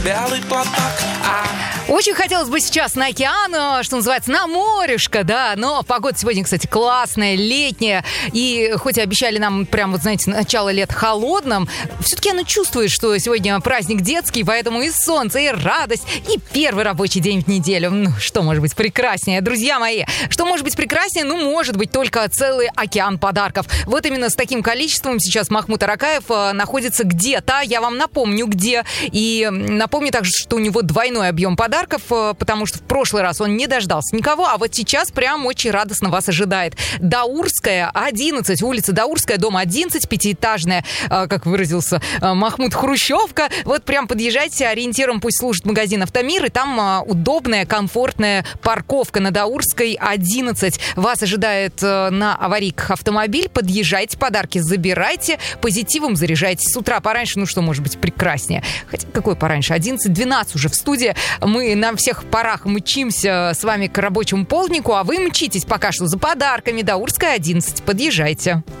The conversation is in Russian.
белый платок. Очень хотелось бы сейчас на океан, что называется, на морешко, да, но погода сегодня, кстати, классная, летняя, и хоть и обещали нам прям, вот знаете, начало лет холодным, все-таки оно чувствует, что сегодня праздник детский, поэтому и солнце, и радость, и первый рабочий день в неделю. Ну, что может быть прекраснее, друзья мои? Что может быть прекраснее? Ну, может быть только целый океан подарков. Вот именно с таким количеством сейчас Махмуд Аракаев находится где-то, я вам напомню, где, и напомню также, что у него двойной объем подарков, потому что в прошлый раз он не дождался никого, а вот сейчас прям очень радостно вас ожидает. Даурская, 11, улица Даурская, дом 11, пятиэтажная, как выразился Махмуд, хрущевка. Вот прям подъезжайте, ориентиром пусть служит магазин «Автомир», и там удобная, комфортная парковка на Даурской, 11. Вас ожидает на аварийках автомобиль, подъезжайте, подарки забирайте, позитивом заряжайтесь. С утра пораньше, ну что может быть прекраснее? Хотя какой пораньше? 11-12 уже в студии. Мы на всех парах мчимся с вами к рабочему полднику, а вы мчитесь пока что за подарками. Даурская, 11. Подъезжайте.